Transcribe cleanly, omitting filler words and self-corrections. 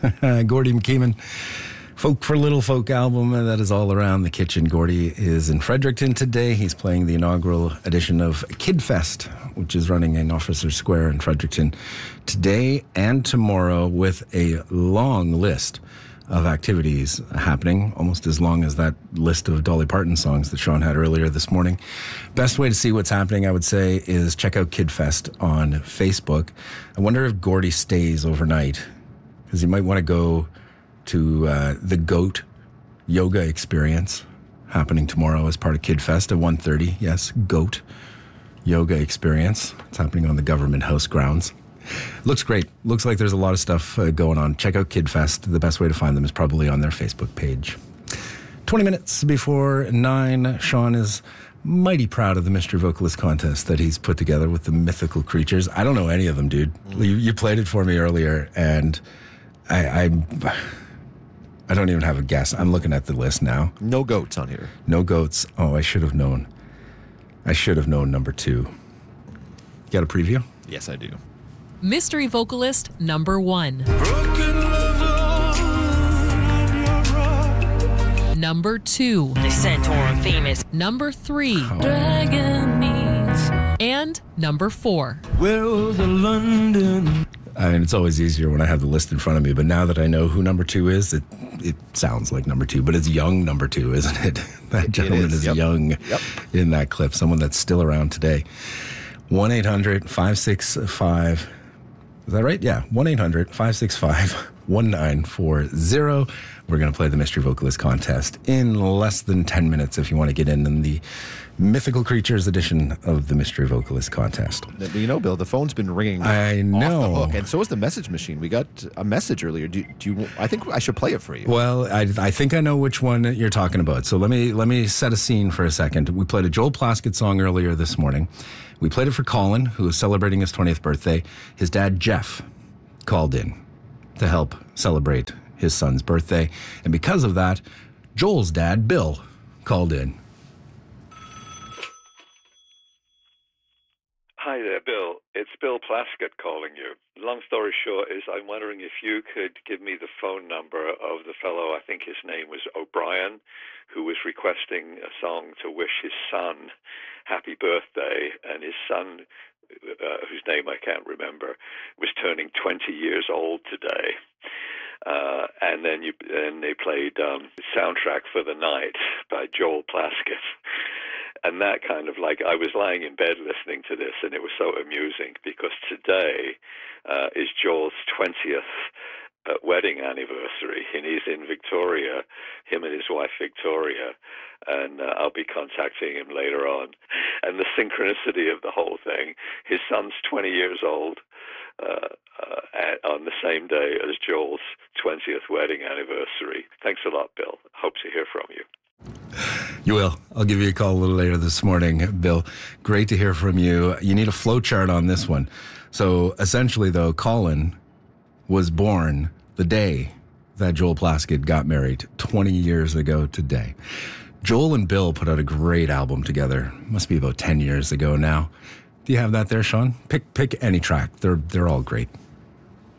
Gordy McKeeman, Folk for Little Folk album that is all around the kitchen. Gordy is in Fredericton today. He's playing the inaugural edition of Kid Fest, which is running in Officer Square in Fredericton today and tomorrow with a long list of activities happening, almost as long as that list of Dolly Parton songs that Sean had earlier this morning. Best way to see what's happening, I would say, is check out Kid Fest on Facebook. I wonder if Gordy stays overnight, because he might want to go to the GOAT yoga experience happening tomorrow as part of Kid Fest at 1:30. Yes, GOAT yoga experience. It's happening on the Government House grounds. Looks great. Looks like there's a lot of stuff going on. Check out Kid Fest. The best way to find them is probably on their Facebook page. 20 minutes before 9, Sean is mighty proud of the Mystery Vocalist contest that he's put together with the mythical creatures. I don't know any of them, dude. You played it for me earlier, and I don't even have a guess. I'm looking at the list now. No goats on here. No goats. Oh, I should have known. I should have known number 2. You got a preview? Yes, I do. Mystery Vocalist number 1. Number 2. The Santorum famous. Number 3. Dragon meets. And number 4. Well, the London. I mean, it's always easier when I have the list in front of me, but now that I know who number 2 is, it sounds like number 2, but it's young number 2, isn't it? That gentleman is young in that clip, someone that's still around today. 1-800-565, is that right? Yeah, 1-800-565-1940. We're going to play the Mystery Vocalist contest in less than 10 minutes if you want to get in the Mythical Creatures edition of the Mystery Vocalist contest. You know, Bill, the phone's been ringing I know. off the hook, and so is the message machine. We got a message earlier. Do you? I think I should play it for you. Well, I think I know which one you're talking about. So let me set a scene for a second. We played a Joel Plaskett song earlier this morning. We played it for Colin, who is celebrating his 20th birthday. His dad, Jeff, called in to help celebrate his son's birthday. And because of that, Joel's dad, Bill, called in. Hi there, Bill. It's Bill Plaskett calling you. Long story short is I'm wondering if you could give me the phone number of the fellow, I think his name was O'Brien, who was requesting a song to wish his son happy birthday, and his son, whose name I can't remember, was turning 20 years old today. And then they played Soundtrack for the Night by Joel Plaskett. And that kind of like, I was lying in bed listening to this, and it was so amusing because today is Joel's 20th wedding anniversary, and he's in Victoria, him and his wife Victoria, and I'll be contacting him later on. And the synchronicity of the whole thing, his son's 20 years old on the same day as Joel's 20th wedding anniversary. Thanks a lot, Bill. Hope to hear from you. You will. I'll give you a call a little later this morning, Bill. Great to hear from you. You need a flow chart on this one. So essentially, though, Colin was born the day that Joel Plaskett got married 20 years ago today. Joel and Bill put out a great album together. Must be about 10 years ago now. Do you have that there, Sean? Pick any track. They're all great.